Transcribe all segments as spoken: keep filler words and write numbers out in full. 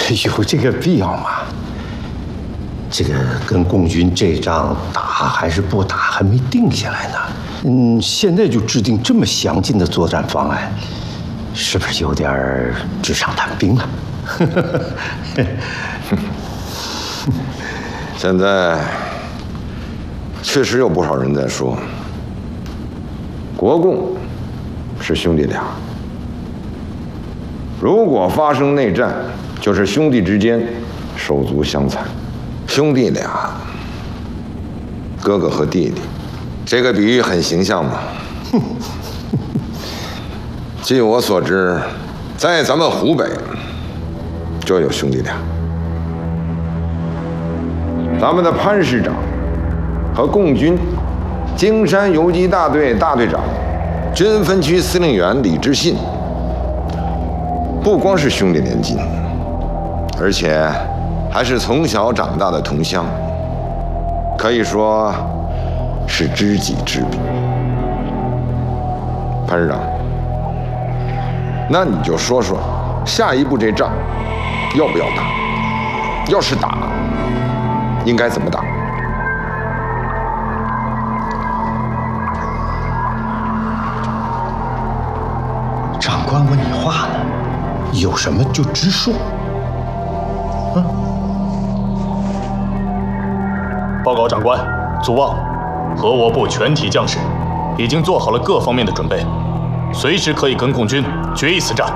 有这个必要吗？这个跟共军这仗打还是不打还没定下来呢。嗯，现在就制定这么详尽的作战方案，是不是有点纸上谈兵了？ 现在确实有不少人在说，国共是兄弟俩，如果发生内战，就是兄弟之间手足相残。兄弟俩，哥哥和弟弟，这个比喻很形象嘛。据我所知，在咱们湖北就有兄弟俩，咱们的潘师长和共军京山游击大队大队长、军分区司令员李志信，不光是兄弟连襟，而且还是从小长大的同乡，可以说是知己知彼。潘师长，那你就说说，下一步这仗要不要打？要是打，应该怎么打？ 长官问你话呢，有什么就直说。啊！ 报告长官，祖望，和我部全体将士已经做好了各方面的准备，随时可以跟共军决一死战。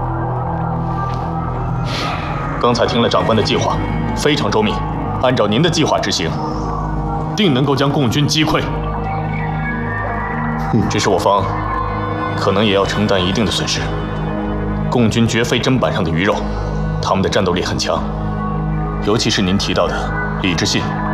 刚才听了长官的计划，非常周密，按照您的计划执行，定能够将共军击溃。只是我方可能也要承担一定的损失。共军绝非砧板上的鱼肉，他们的战斗力很强，尤其是您提到的李志信、